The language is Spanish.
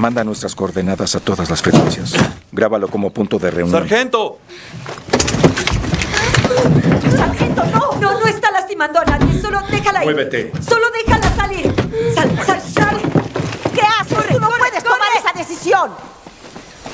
Manda nuestras coordenadas a todas las frecuencias. Grábalo como punto de reunión. ¡Sargento! ¡Sargento, no! No está lastimando a nadie. Solo déjala ir. Muévete. Solo déjala salir.